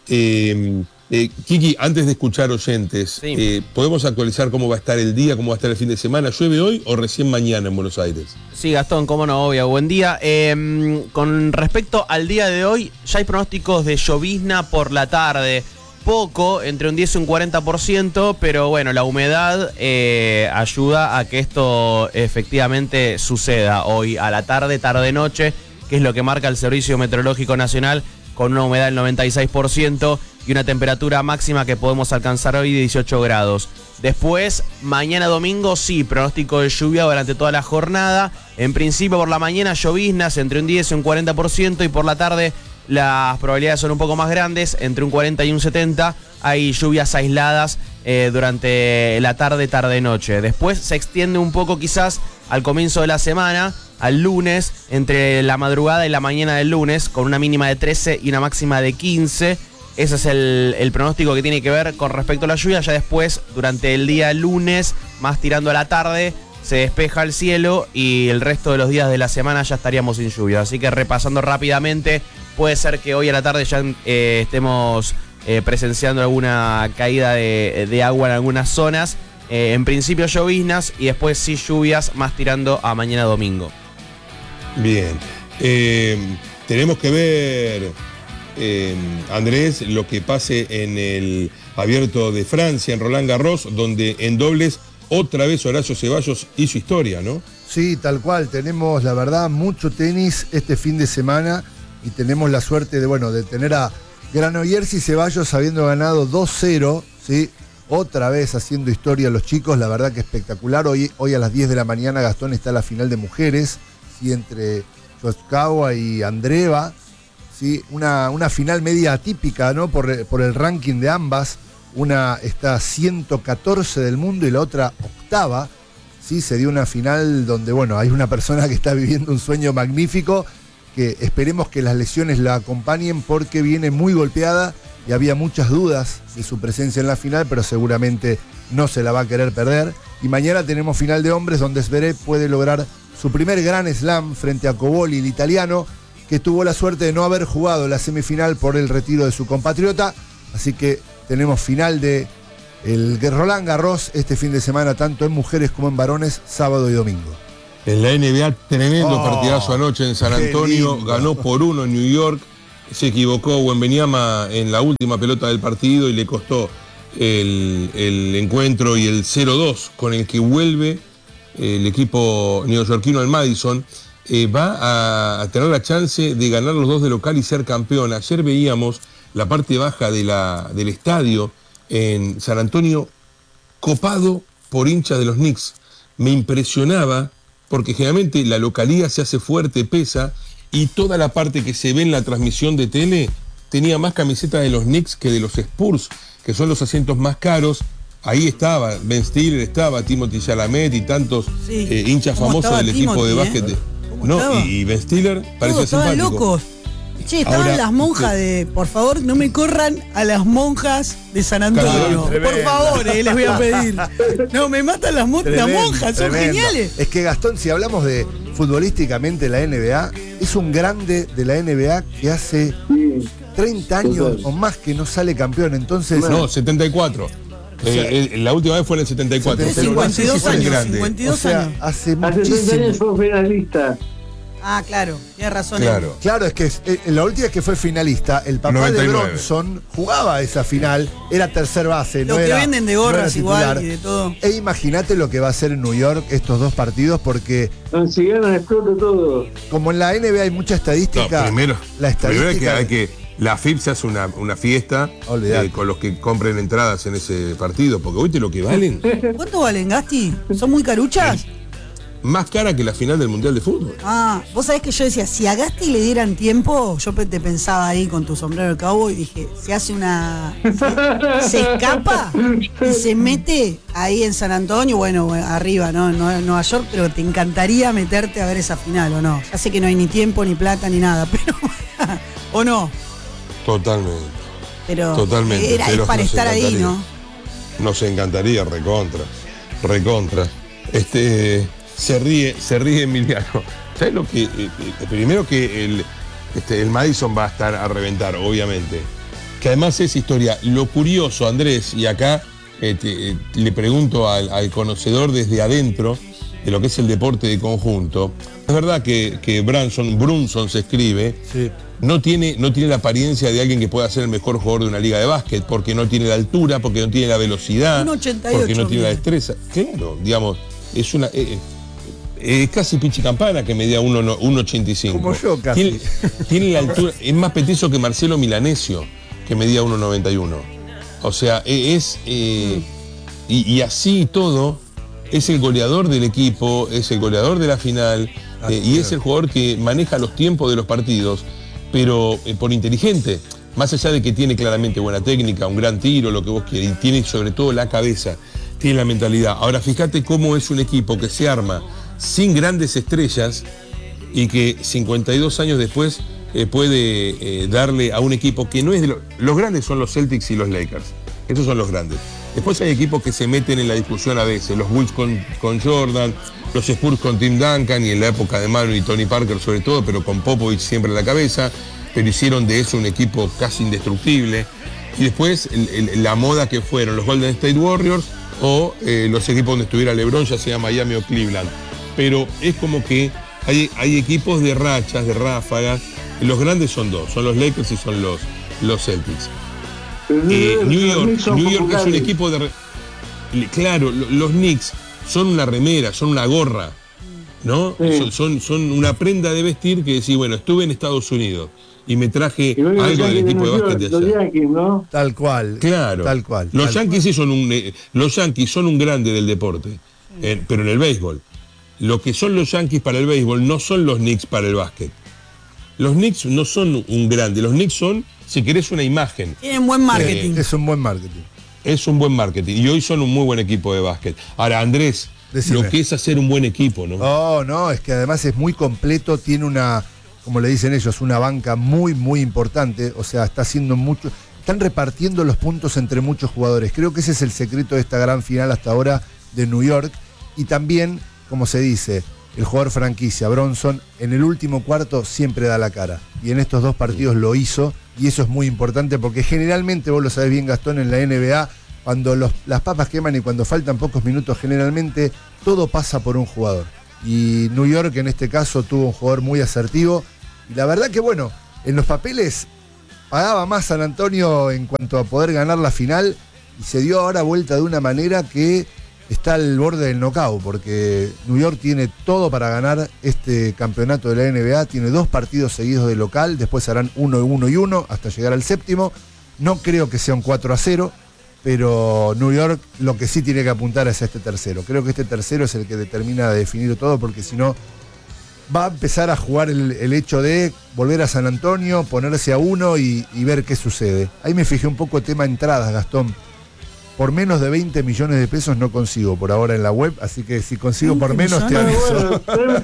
Eh, Eh, Kiki, antes de escuchar oyentes, sí. eh, ¿podemos actualizar cómo va a estar el día, cómo va a estar el fin de semana? ¿Llueve hoy o recién mañana en Buenos Aires? Sí, Gastón, cómo no, obvio. Buen día. Eh, con respecto al día de hoy, ya hay pronósticos de llovizna por la tarde. Poco, entre un diez y un cuarenta por ciento, pero bueno, la humedad eh, ayuda a que esto efectivamente suceda hoy a la tarde, tarde-noche, que es lo que marca el Servicio Meteorológico Nacional, con una humedad del noventa y seis por ciento y una temperatura máxima que podemos alcanzar hoy de dieciocho grados. Después, mañana domingo, sí, pronóstico de lluvia durante toda la jornada. En principio, por la mañana, lloviznas entre un diez y un cuarenta por ciento, y por la tarde las probabilidades son un poco más grandes, entre un cuarenta y un setenta. Hay lluvias aisladas eh, durante la tarde, tarde-noche. Después se extiende un poco quizás al comienzo de la semana, al lunes, entre la madrugada y la mañana del lunes, con una mínima de trece y una máxima de quince. Ese es el, el pronóstico que tiene que ver con respecto a la lluvia. Ya después, durante el día lunes, más tirando a la tarde, se despeja el cielo y el resto de los días de la semana ya estaríamos sin lluvia. Así que repasando rápidamente, puede ser que hoy a la tarde ya eh, estemos eh, presenciando alguna caída de, de agua en algunas zonas. Eh, en principio lloviznas y después sí lluvias, más tirando a mañana domingo. Bien. Eh, tenemos que ver, eh, Andrés, lo que pase en el Abierto de Francia, en Roland Garros, donde en dobles otra vez Horacio Ceballos hizo historia, ¿no? Sí, tal cual. Tenemos, la verdad, mucho tenis este fin de semana y tenemos la suerte de, bueno, de tener a Granollers y Ceballos habiendo ganado dos cero, ¿sí? Otra vez haciendo historia los chicos, la verdad que espectacular. Hoy, hoy a las diez de la mañana, Gastón, está la final de mujeres, ¿sí? Entre Yoshikawa y Andreeva, ¿sí? Una, una final media atípica, ¿no? Por, por el ranking de ambas. Una está ciento catorce del mundo y la otra octava. ¿Sí? Se dio una final donde, bueno, hay una persona que está viviendo un sueño magnífico, que esperemos que las lesiones la acompañen porque viene muy golpeada y había muchas dudas de su presencia en la final, pero seguramente no se la va a querer perder. Y mañana tenemos final de hombres donde Zverev puede lograr su primer gran slam frente a Cobolli, el italiano, que tuvo la suerte de no haber jugado la semifinal por el retiro de su compatriota. Así que tenemos final de el Roland Garros este fin de semana, tanto en mujeres como en varones, sábado y domingo. En la N B A, tremendo Oh, partidazo anoche en San qué Antonio, lindo. ganó por uno en New York, se equivocó Wembanyama en la última pelota del partido y le costó el, el encuentro y el cero dos con el que vuelve el equipo neoyorquino al Madison. Eh, va a, a tener la chance de ganar los dos de local y ser campeón. Ayer veíamos la parte baja de la, del estadio en San Antonio copado por hinchas de los Knicks. Me impresionaba porque generalmente la localía se hace fuerte, pesa, y toda la parte que se ve en la transmisión de tele tenía más camisetas de los Knicks que de los Spurs, que son los asientos más caros. Ahí estaba Ben Stiller, estaba Timothy Chalamet y tantos Sí. eh, hinchas ¿Cómo famosos estaba del equipo Timothy, de eh? básquet. de- ¿Cómo No, estaba? y, y Ben Stiller parecía Todos estaban simpático. locos. Che, estaban Ahora, las monjas de. Por favor, no me corran a las monjas de San Antonio. Claro, por tremendo. favor, eh, les voy a pedir. No, me matan las, mon- las Tremendo, monjas, son tremendo. geniales. Es que Gastón, si hablamos de futbolísticamente la N B A, es un grande de la N B A que hace Sí. treinta años Total. o más que no sale campeón. Entonces, No, setenta y cuatro. Eh, eh, la última vez fue en el setenta y cuatro. Tiene pero no sé si cincuenta y dos fue el años, grande. cincuenta y dos o sea, años. hace Hace treinta muchísimo. años fue finalista. Ah, claro, tienes razón. Claro. Claro, es que es- eh, la última vez que fue finalista, el papá noventa y de nueve. Bronson jugaba esa final, era tercer base, Lo no que era, venden de no era gorras igual titular. y de todo. E imagínate lo que va a hacer en New York estos dos partidos, porque Entonces, si ganan, explota todo. como en la N B A hay mucha No, estadística, primero, la primero hay que, estadística hay que. La F I B se hace una, una fiesta Olvidate. eh, con los que compren entradas en ese partido, porque oíste lo que valen. ¿Cuánto valen, Gasti? ¿Son muy caruchas? Más cara que la final del Mundial de Fútbol. Ah, vos sabés que yo decía, si a Gasti le dieran tiempo, yo pe- te pensaba ahí con tu sombrero de cowboy y dije, se hace una. Se, se escapa y se mete ahí en San Antonio, bueno, bueno, arriba, ¿no? En Nueva- Nueva York, pero te encantaría meterte a ver esa final, ¿o no? Ya sé que no hay ni tiempo, ni plata, ni nada, pero. ¿O no? Totalmente. Pero. Totalmente, Era, pero es para nos estar ahí, encantaría. ¿no? Nos encantaría, recontra. Recontra. Este. Se ríe, se ríe Emiliano. ¿Sabes lo que? eh, eh, primero que el, este, el Madison va a estar a reventar, obviamente. Que además es historia. Lo curioso, Andrés, y acá eh, te- eh, le pregunto al, al conocedor desde adentro de lo que es el deporte de conjunto. Es verdad que, que Branson, Brunson se escribe, sí, no tiene, no tiene la apariencia de alguien que pueda ser el mejor jugador de una liga de básquet, porque no tiene la altura, porque no tiene la velocidad, un ochenta y ocho, porque no tiene la mira. destreza. Claro, digamos, es una. eh, es casi Pichi Campana que medía uno ochenta y cinco. Como yo, casi. Tiene, tiene la altura, es más petizo que Marcelo Milanesio, que medía uno noventa y uno. O sea, e- es. eh, y, y así y todo, es el goleador del equipo, es el goleador de la final, Ah, eh, y es el jugador que maneja los tiempos de los partidos, pero eh, por inteligente. Más allá de que tiene claramente buena técnica, un gran tiro, lo que vos quieras, y tiene sobre todo la cabeza, tiene la mentalidad. Ahora fíjate cómo es un equipo que se arma sin grandes estrellas y que cincuenta y dos años después eh, puede eh, darle a un equipo que no es de los... Los grandes son los Celtics y los Lakers. Estos son los grandes. Después hay equipos que se meten en la discusión a veces. Los Bulls con, con Jordan, los Spurs con Tim Duncan y en la época de Manu y Tony Parker sobre todo, pero con Popovich siempre en la cabeza. Pero hicieron de eso un equipo casi indestructible. Y después el- el- la moda que fueron los Golden State Warriors o eh, los equipos donde estuviera LeBron, ya sea Miami o Cleveland. Pero es como que hay, hay equipos de rachas, de ráfagas. Los grandes son dos, son los Lakers y son los, los Celtics. Pero Eh, los New Knicks York, son New York es un populares. equipo de... re- le- Claro, lo- los Knicks son una remera, son una gorra, ¿no? Sí. Son, son, son una prenda de vestir que decís, bueno, estuve en Estados Unidos y me traje Y bueno, los algo del Yankees equipo de New básquet York, de los allá. Yankees, ¿no? tal cual. Claro. Tal cual. Los tal Yankees sí son un eh, los Yankees son un grande del deporte, eh, pero en el béisbol. Lo que son los Yankees para el béisbol no son los Knicks para el básquet. Los Knicks no son un grande, los Knicks son, si querés, una imagen. Tienen buen marketing. Es un buen marketing. Es un buen marketing y hoy son un muy buen equipo de básquet. Ahora, Andrés, Decime. lo que es hacer un buen equipo, ¿no? Oh, no, es que además es muy completo, tiene una, como le dicen ellos, una banca muy, muy importante. O sea, está haciendo mucho. Están repartiendo los puntos entre muchos jugadores. Creo que ese es el secreto de esta gran final hasta ahora de New York. Y también, como se dice, el jugador franquicia, Bronson, en el último cuarto siempre da la cara. Y en estos dos partidos lo hizo. Y eso es muy importante porque generalmente, vos lo sabés bien, Gastón, en la N B A, cuando los- las papas queman y cuando faltan pocos minutos, generalmente todo pasa por un jugador. y New York en este caso tuvo un jugador muy asertivo. Y la verdad que bueno, en los papeles pagaba más San Antonio en cuanto a poder ganar la final y se dio ahora vuelta de una manera que está al borde del knockout, porque New York tiene todo para ganar este campeonato de la N B A, tiene dos partidos seguidos de local, después harán uno, uno y uno hasta llegar al séptimo. No creo que sea un cuatro a cero, pero New York lo que sí tiene que apuntar es a este tercero. Creo que este tercero es el que determina de definir todo, porque si no va a empezar a jugar el, el hecho de volver a San Antonio, ponerse a uno y, y ver qué sucede. Ahí me fijé un poco tema entradas, Gastón. Por menos de veinte millones de pesos no consigo por ahora en la web, así que si consigo por menos te aviso.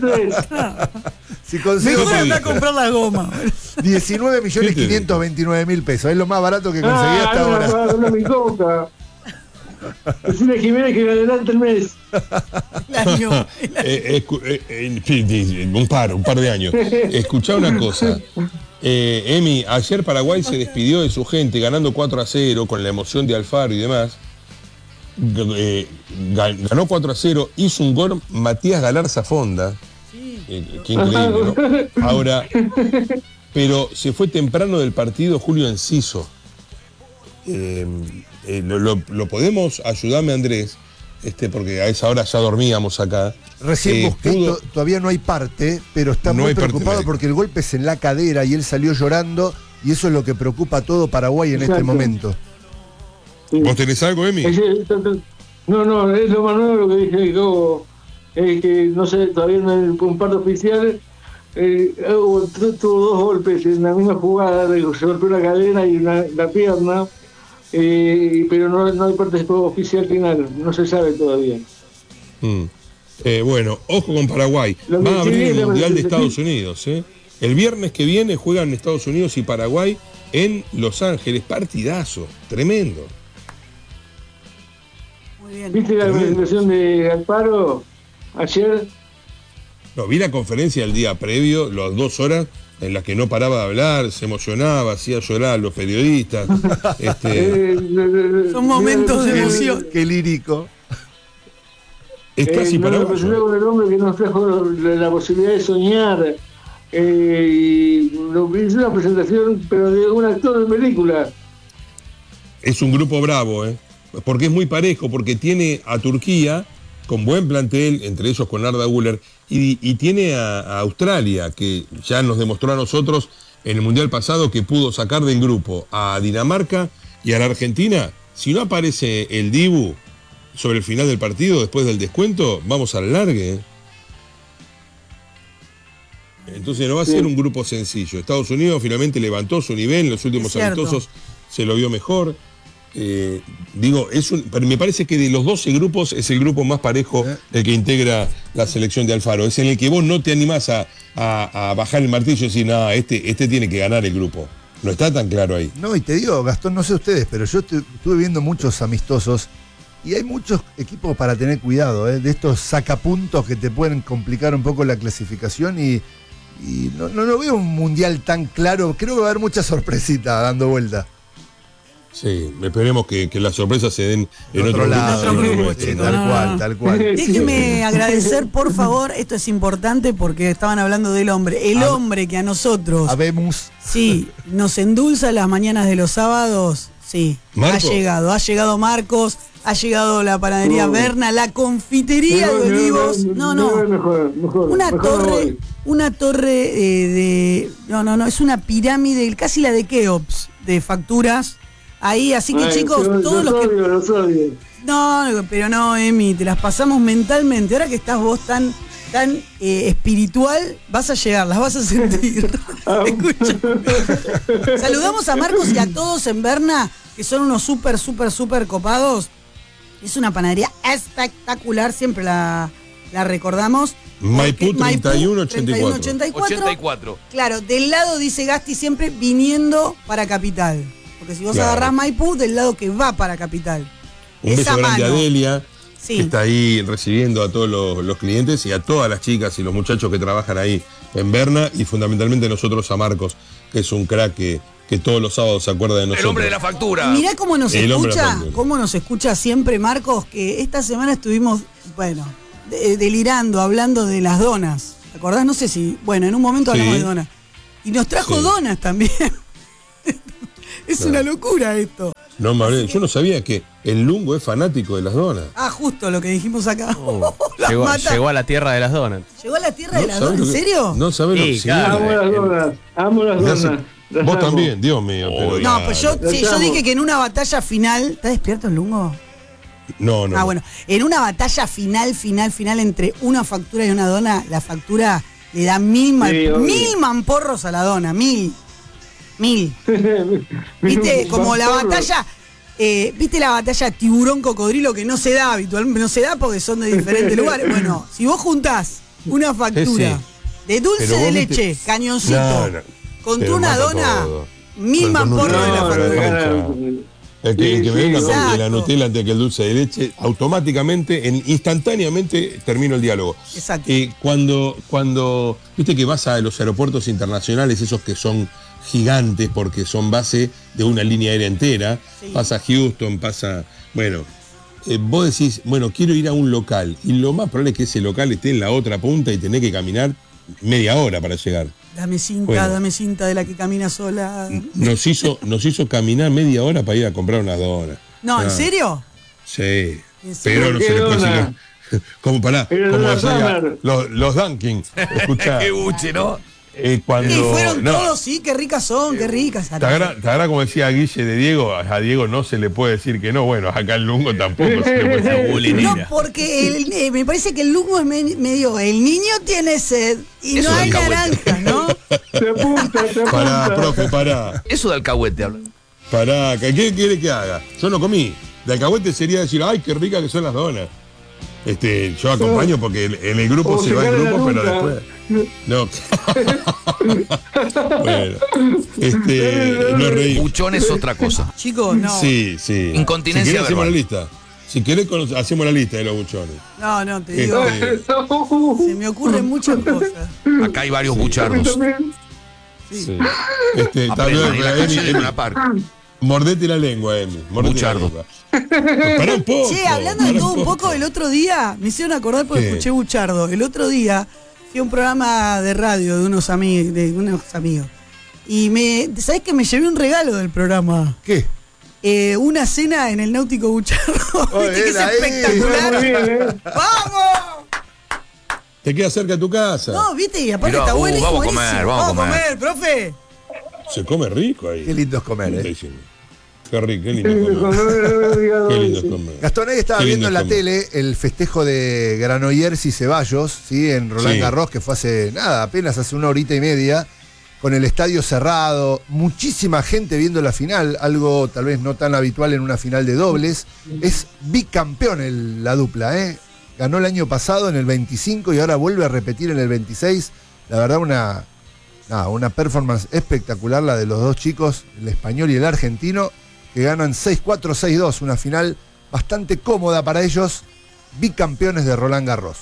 Si consigo mejor anda a comprar la goma. diecinueve millones quinientos veintinueve mil pesos, es lo más barato que conseguí ah, hasta no, ahora. No, no, mi coca. Decirle a Jiménez que me adelante el mes. El año. Eh, eh, eh, eh, un par, un par de años. Escuchá una cosa. Eh, Emi, ayer Paraguay se despidió de su gente ganando cuatro a cero con la emoción de Alfaro y demás. Eh, ganó cuatro a cero, hizo un gol Matías Galarza Fonda. Eh, qué increíble, ¿no? Ahora, pero se fue temprano del partido Julio Enciso. Eh, eh, lo, lo, lo podemos, ayudarme Andrés, este, porque a esa hora ya dormíamos acá. Recién eh, busqué, pudo... to, todavía no hay parte, pero está no muy preocupado porque el golpe es en la cadera y él salió llorando, y eso es lo que preocupa a todo Paraguay en Exacto. este momento. Sí. ¿Vos tenés algo, Emi? No, no, es lo más nuevo lo que dije yo, es que no sé, todavía no hay un parte oficial. Eh, tuvo dos golpes en la misma jugada, se golpeó la cadera y una, la pierna, eh, pero no, no hay parte oficial final, no se sabe todavía. Mm. Eh, bueno, ojo con Paraguay. Va a abrir el Mundial de Estados Unidos. ¿eh? El viernes que viene juegan Estados Unidos y Paraguay en Los Ángeles. Partidazo, tremendo. Muy bien. ¿Viste la presentación de Alfaro ayer? No, vi la conferencia el día previo, las dos horas en las que no paraba de hablar, se emocionaba, hacía llorar a los periodistas. este... Son momentos de emoción. Qué lírico. Es casi eh, para nos presentó con el hombre que nos trajo la, la posibilidad de soñar. Eh, y hizo una presentación, pero de un actor de película. Es un grupo bravo, ¿eh? Porque es muy parejo, porque tiene a Turquía con buen plantel, entre ellos con Arda Güler, y, y tiene a, a Australia, que ya nos demostró a nosotros en el Mundial pasado que pudo sacar del grupo a Dinamarca y a la Argentina. Si no aparece el Dibu sobre el final del partido, después del descuento, vamos al largue. Entonces no va a ser un grupo sencillo. Estados Unidos finalmente levantó su nivel, en los últimos amistosos se lo vio mejor. Eh, digo, es un, pero me parece que de los doce grupos es el grupo más parejo el que integra la selección de Alfaro. Es en el que vos no te animás a, a, a bajar el martillo y decir, no, este, este tiene que ganar el grupo. No está tan claro ahí. No, y te digo, Gastón, no sé ustedes, pero yo estuve viendo muchos amistosos y hay muchos equipos para tener cuidado, ¿eh? De estos sacapuntos que te pueden complicar un poco la clasificación y, y no, no, no veo un mundial tan claro. Creo que va a haber mucha sorpresita dando vuelta. Sí, esperemos que, que las sorpresas se den en otro, otro lado. lado, no, no, sí, no, tal no. cual, tal cual. Déjeme agradecer, por favor, esto es importante porque estaban hablando del hombre. El Hab hombre que a nosotros, habemos. sí, nos endulza las mañanas de los sábados, sí, ¿Marco? ha llegado, ha llegado Marcos, ha llegado la panadería No. Berna, la confitería de Olivos, no, no, Mejor, mejor, una mejor torre, hoy. una torre eh, de, no, no, no, es una pirámide, casi la de Keops, de facturas. Ahí, así que Ay, chicos, yo, todos los los que... odio, los odio. No, pero no, Emi, te las pasamos mentalmente. Ahora que estás vos tan, tan eh, espiritual, vas a llegar, las vas a sentir. Escucha. Saludamos a Marcos y a todos en Berna, que son unos súper, súper, súper copados. Es una panadería espectacular, siempre la, la recordamos. Maipú treinta y uno ochenta y cuatro. ochenta y cuatro. ochenta y cuatro. Claro, del lado, dice Gasti, siempre viniendo para Capital. Porque si vos Claro. agarrás Maipú, del lado que va para Capital. Un Esa beso grande mano. a Delia, Sí. que está ahí recibiendo a todos los, los clientes y a todas las chicas y los muchachos que trabajan ahí en Berna, y fundamentalmente nosotros a Marcos, que es un crack que, que todos los sábados se acuerda de nosotros. El hombre de la factura. Mirá cómo nos El hombre de la escucha, factura. cómo nos escucha siempre Marcos, que esta semana estuvimos, bueno, de- delirando, hablando de las donas. ¿Te acordás? No sé si, bueno, en un momento hablamos Sí. de donas. Y nos trajo Sí. donas también. Es Claro. una locura esto. No, me hablé- yo no sabía que el Lungo es fanático de las donas. Ah, justo lo que dijimos acá. Las Llegó, mata. llegó a la tierra de las donuts. ¿Llegó a la tierra de las ¿sabés donas? lo ¿En que- serio? No sabés lo Sí, que sí, claro. Amo eh, las eh, donas, amo las me hace- donas. las Vos amo. también, Dios mío. Pero No, pues yo, Las sí, yo amo. dije que en una batalla final. ¿Está despierto el Lungo? No, no. Ah, bueno. En una batalla final, final, final entre una factura y una dona, la factura le da mil, mal- Sí, obvio. mil mamporros a la dona. Mil. Mil. ¿Viste? Como la Porro. batalla. eh, ¿Viste la batalla tiburón-cocodrilo que no se da habitualmente? No se da porque son de diferentes lugares. Bueno, si vos juntás una factura Sí, de dulce Pero de vos leche, viste- cañoncito, No, no. contra Pero una mata dona, todo. mil Con- con mamporros de la No, Nutella. factura. gana- El que, el que me Sí, venga sí, con que la exacto. Nutella antes que el dulce de leche, automáticamente, en, instantáneamente termino el diálogo. Exacto. Eh, cuando, cuando, viste que vas a los aeropuertos internacionales, esos que son gigantes porque son base de una línea aérea entera, Sí. pasa Houston, pasa, bueno, eh, vos decís, bueno, quiero ir a un local, y lo más probable es que ese local esté en la otra punta y tenés que caminar media hora para llegar. Dame cinta, Bueno. dame cinta de la que camina sola. Nos hizo, nos hizo caminar media hora para ir a comprar unas donas. No, ¿en Ah. serio? Sí, ¿En serio? pero no ¿Qué se le puede dona? decir. Como pará, Era como una decía, Summer. los, los Dunkin. Escuchá. Qué buche, ¿no? eh, cuando, Y fueron no, todos, sí, qué ricas son, qué ricas. ¿Te agarra, te agarra como decía Guille de Diego? A Diego no se le puede decir que no. Bueno, acá el Lungo tampoco se le puede decir. No, Bulinera. porque el- eh, me parece que el Lungo es me- medio. El niño tiene sed y Eso no de hay alcahuete. naranjas, ¿no? Te apunta, te Pará, apunta. profe, pará. Eso de alcahuete habla. Pará, ¿qué qué quiere que haga? Yo no comí. De alcahuete sería decir, ay, qué rica que son las donas. Este, yo acompaño porque en en el grupo O se va el sacarle la grupo, pero punta. después. No. Bueno, este, nos reímos. Buchón es otra cosa. Chicos, no. Sí, sí. Incontinencia Si querés, hacemos la verbal. lista. Si querés, cono- hacemos la lista de los buchones. No, no, te digo. Este, Se me ocurren muchas cosas. Acá hay varios buchardos. sí. Este, tal Aprendan vez, en la Emi, calle de Emi, Luna Park. mordete la lengua, Emi. Mordete Buchardo. la lengua. Pará un poco. Che, hablando de pará todo un poco, el otro día, me hicieron acordar porque ¿Qué? escuché Buchardo. El otro día fui a un programa de radio de unos amigos, de unos amigos. Y me, ¿sabés que me llevé un regalo del programa? ¿Qué? Eh, una cena en el Náutico Buchardo. Oh, ¿Viste que es era ahí. espectacular? Muy bien, ¿eh? ¡Vamos! Te queda cerca de tu casa. No, viste, y aparte Mirá, está uh, bueno. es vamos a buenísimo. comer, vamos a comer. profe. Se come rico ahí. Qué lindo es comer, ¿Qué está ¿eh? diciendo? Qué rico, qué lindo es comer. Qué lindo es comer. Gastón, ahí estaba Qué viendo lindo en la es comer. tele el festejo de Granollers y Ceballos, ¿sí? En Roland Sí. Garros, que fue hace nada, apenas hace una horita y media, con el estadio cerrado, muchísima gente viendo la final, algo tal vez no tan habitual en una final de dobles. Es bicampeón el- la dupla, ¿eh? Ganó el año pasado en el veinticinco y ahora vuelve a repetir en el veintiséis. La verdad, una, nada, una performance espectacular la de los dos chicos, el español y el argentino, que ganan seis cuatro, seis dos, una final bastante cómoda para ellos, bicampeones de Roland Garros.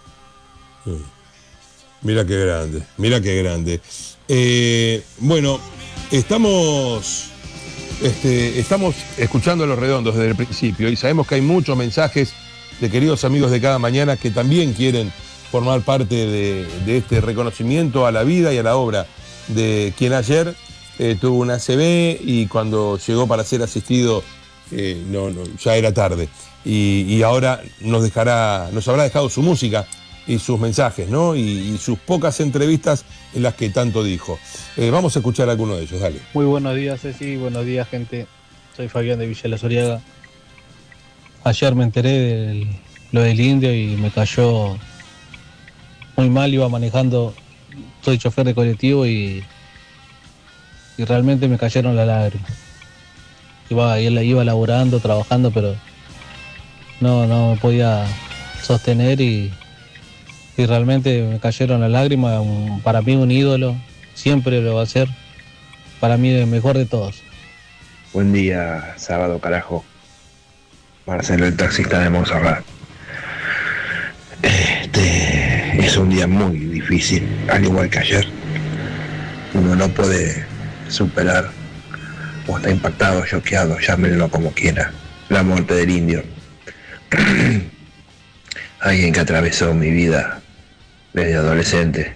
Mira qué grande, mira qué grande. Eh, bueno, estamos, este, estamos escuchando a Los Redondos desde el principio y sabemos que hay muchos mensajes de queridos amigos de cada mañana que también quieren formar parte de, de este reconocimiento a la vida y a la obra de quien ayer eh, tuvo una A C V y cuando llegó para ser asistido eh, no, no, ya era tarde. Y, y ahora nos dejará, nos habrá dejado su música y sus mensajes, ¿no? Y, y sus pocas entrevistas en las que tanto dijo. Eh, vamos a escuchar alguno de ellos, dale. Muy buenos días, Ceci. Buenos días, gente. Soy Fabián de Villa La Soriaga. Ayer me enteré de lo del indio y me cayó muy mal. Iba manejando, soy chofer de colectivo y, y realmente me cayeron las lágrimas. Iba, iba laburando, trabajando, pero no, no me podía sostener y, y realmente me cayeron las lágrimas. Un- Para mí un ídolo, siempre lo va a ser. Para mí el mejor de todos. Buen día, sábado carajo. Marcelo, el taxista de Montserrat. Este es un día muy difícil, al igual que ayer. Uno no puede superar o está impactado, choqueado, llámenlo como quiera, la muerte del indio. alguien que atravesó mi vida desde adolescente.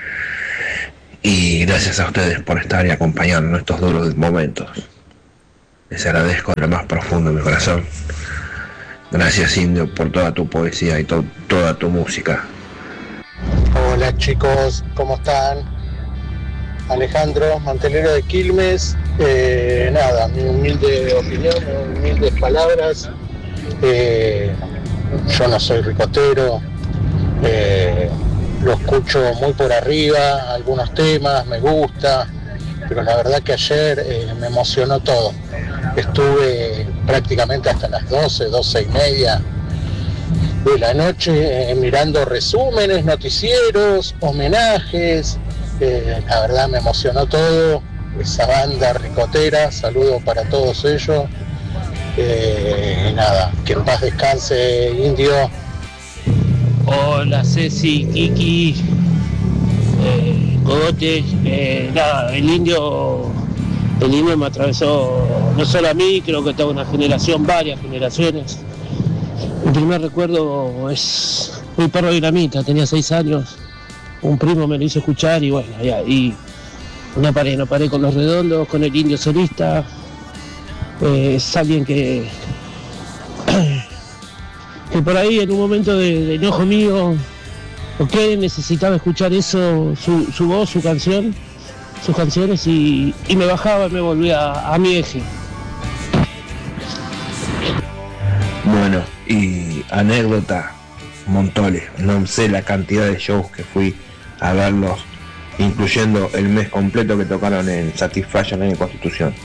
Y gracias a ustedes por estar y acompañarnos en estos duros momentos. Les agradezco de lo más profundo de mi corazón. Gracias, Indio, por toda tu poesía y to- toda tu música. Hola chicos, ¿cómo están? Alejandro, mantelero de Quilmes. Eh, nada, mi humilde opinión, mis humildes palabras. Eh, yo no soy ricotero, eh, lo escucho muy por arriba, algunos temas, me gusta, pero la verdad que ayer eh, me emocionó todo. Estuve prácticamente hasta las doce, doce y media de la noche eh, mirando resúmenes, noticieros, homenajes. Eh, la verdad me emocionó todo, esa banda ricotera, saludo para todos ellos. Eh, nada, que en paz descanse, Indio. Hola Ceci, Kiki, eh, Cogote, eh, nada, el indio, el indio me atravesó no solo a mí, creo que toda una generación, varias generaciones. Mi primer recuerdo es mi perro dinamita, tenía seis años, un primo me lo hizo escuchar y bueno, y, y no paré, no paré con Los Redondos, con el Indio solista. Eh, es alguien que que por ahí en un momento de, de enojo mío, ok, necesitaba escuchar eso, su, su voz, su canción, sus canciones y, y me bajaba y me volvía a, a mi eje. Bueno, y anécdota, montones. No sé la cantidad de shows que fui a verlos, incluyendo el mes completo que tocaron en Satisfaction en Constitución.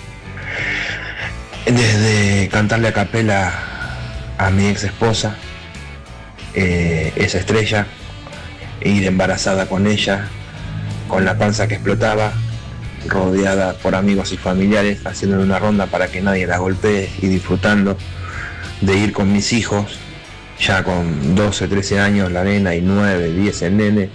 Desde cantarle a capela a mi ex esposa, eh, esa estrella, ir embarazada con ella, con la panza que explotaba, rodeada por amigos y familiares, haciendo una ronda para que nadie la golpee y disfrutando de ir con mis hijos, ya con doce, trece años la nena y nueve, diez el nene,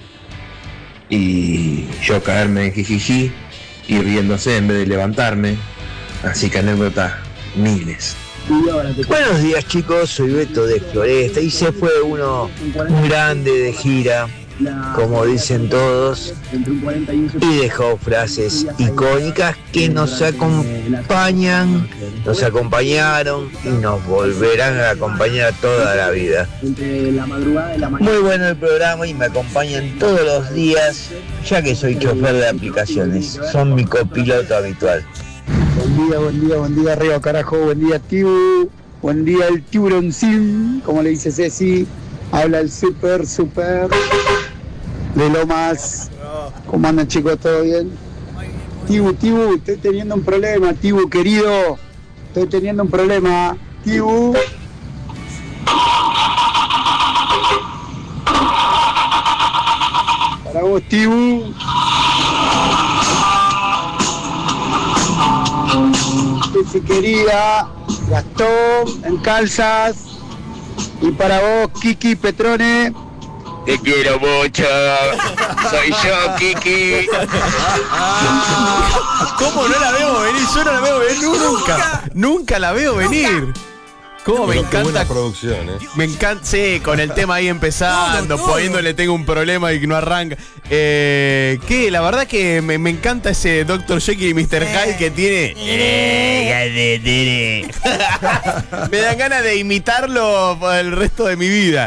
y yo caerme en jijiji y riéndose en vez de levantarme. Así que anécdota miles. Buenos días chicos, soy Beto de Floresta y se fue uno muy grande de gira, como dicen todos, y dejó frases icónicas que nos acompañan, nos acompañaron y nos volverán a acompañar toda la vida. Muy bueno el programa y me acompañan todos los días, ya que soy chofer de aplicaciones, son mi copiloto habitual. Buen día, buen día, buen día, Río Carajo, buen día, Tibu, buen día, el tiburoncín, como le dice Ceci, habla el super, super de Lomas. ¿Cómo andan chicos? ¿Todo bien? Tibu, Tibu, estoy teniendo un problema, Tibu, querido, estoy teniendo un problema, Tibu. Para vos, Tibu. Si querida, Gastón, en calzas. Y para vos, Kiki Petrone. Te quiero mucho, soy yo, Kiki. ¿Cómo no la veo venir? Yo no la veo venir nunca. Nunca la veo venir. ¿Cómo me Pero qué buena encanta? producción, ¿eh? Me encanta, sí, con el tema ahí empezando, Todo, todo. poniéndole tengo un problema y que no arranca. Eh, que la verdad que me, me encanta ese doctor Jekyll y mister Hyde que tiene. Eh, me dan ganas de imitarlo por el resto de mi vida.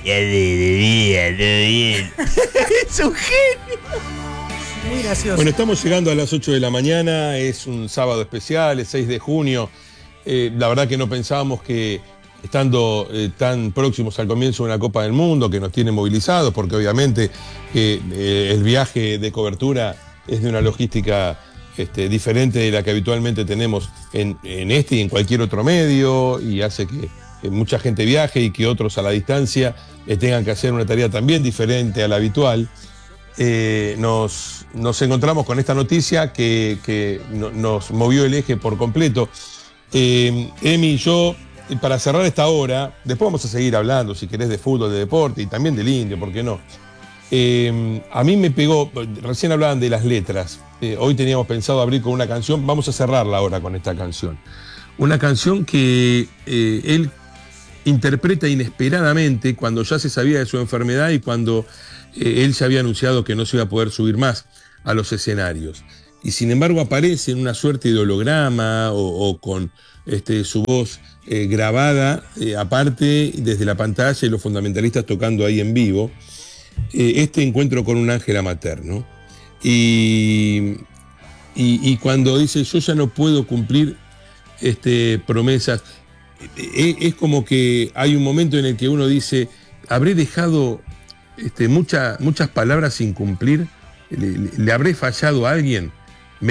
Es un genio. Muy gracioso. Bueno, estamos llegando a las ocho de la mañana, es un sábado especial, es seis de junio. Eh, la verdad que no pensábamos que estando eh, tan próximos al comienzo de una Copa del Mundo, que nos tiene movilizados, porque obviamente que eh, el viaje de cobertura es de una logística este, diferente de la que habitualmente tenemos en, en este y en cualquier otro medio, y hace que, que mucha gente viaje y que otros a la distancia eh, tengan que hacer una tarea también diferente a la habitual. Eh, nos, nos encontramos con esta noticia que, que no, nos movió el eje por completo. Eh, Emi y yo, para cerrar esta hora, después vamos a seguir hablando, si querés, de fútbol, de deporte y también del indio, ¿por qué no? Eh, a mí me pegó, recién hablaban de las letras, eh, hoy teníamos pensado abrir con una canción, vamos a cerrarla ahora con esta canción. Una canción que eh, él interpreta inesperadamente cuando ya se sabía de su enfermedad y cuando eh, él ya había anunciado que no se iba a poder subir más a los escenarios. Y sin embargo aparece en una suerte de holograma o, o con este, su voz eh, grabada, eh, aparte desde la pantalla y los fundamentalistas tocando ahí en vivo, eh, este encuentro con un ángel materno. Y, y, y cuando dice yo ya no puedo cumplir este, promesas, es, es como que hay un momento en el que uno dice, habré dejado este, mucha, muchas palabras sin cumplir, le, le, le habré fallado a alguien.